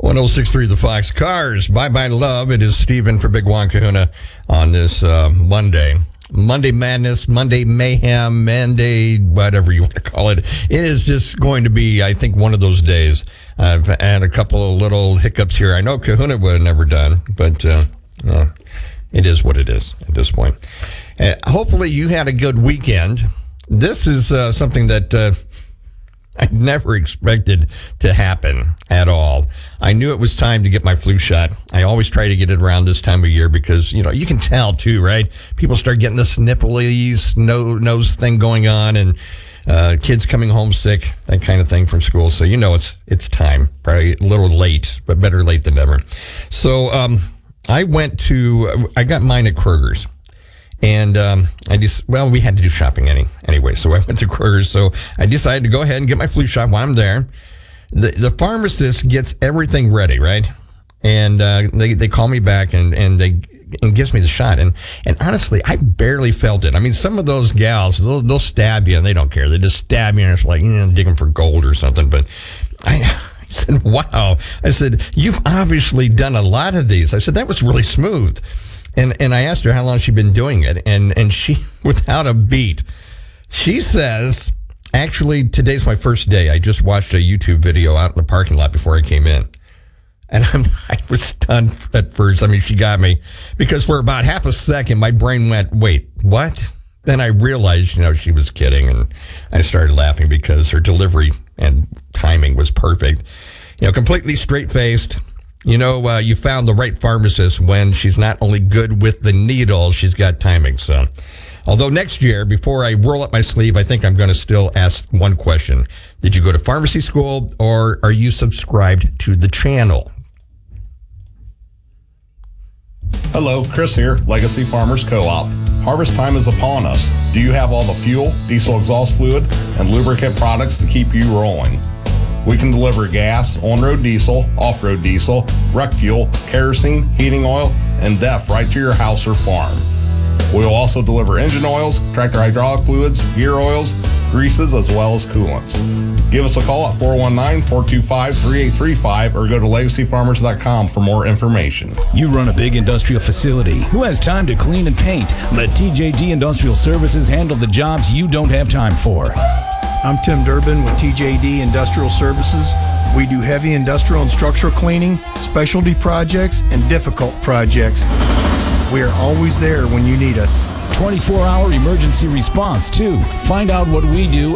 106.3 The Fox. Cars, bye-bye love. It is Steven for Big Juan Kahuna on this Monday. Monday Madness, Monday Mayhem, Monday, whatever you want to call it. It is just going to be, I think, one of those days. I've had a couple of little hiccups here. I know Kahuna would have never done, but it is what it is at this point. Hopefully you had a good weekend. This is something that I never expected to happen at all. I knew it was time to get my flu shot. I always try to get it around this time of year because, you know, you can tell too, right? People start getting the sniffly nose thing going on, and kids coming home sick, that kind of thing from school. So, you know, it's time. Probably a little late, but better late than never. So I got mine at Kroger's. And we had to do shopping anyway, so I went to Kroger's. So I decided to go ahead and get my flu shot while I'm there. The pharmacist gets everything ready, right? And they call me back and gives me the shot. And honestly, I barely felt it. I mean, some of those gals, they'll stab you and they don't care. They just stab you and it's like, digging for gold or something. But I said, wow. I said, you've obviously done a lot of these. I said, that was really smooth. And I asked her how long she'd been doing it, and she, without a beat, she says, actually, today's my first day. I just watched a YouTube video out in the parking lot before I came in. And I was stunned at first. I mean, she got me, because for about half a second, my brain went, wait, what? Then I realized, she was kidding, and I started laughing because her delivery and timing was perfect. Completely straight-faced. You found the right pharmacist when she's not only good with the needle, she's got timing. So, although next year, before I roll up my sleeve, I think I'm going to still ask one question. Did you go to pharmacy school, or are you subscribed to the channel? Hello, Chris here, Legacy Farmers Co-op. Harvest time is upon us. Do you have all the fuel, diesel exhaust fluid, and lubricant products to keep you rolling? We can deliver gas, on-road diesel, off-road diesel, rec fuel, kerosene, heating oil, and DEF right to your house or farm. We will also deliver engine oils, tractor hydraulic fluids, gear oils, greases, as well as coolants. Give us a call at 419-425-3835 or go to legacyfarmers.com for more information. You run a big industrial facility. Who has time to clean and paint? Let TJD Industrial Services handle the jobs you don't have time for. I'm Tim Durbin with TJD Industrial Services. We do heavy industrial and structural cleaning, specialty projects, and difficult projects. We are always there when you need us. 24-hour emergency response, too. Find out what we do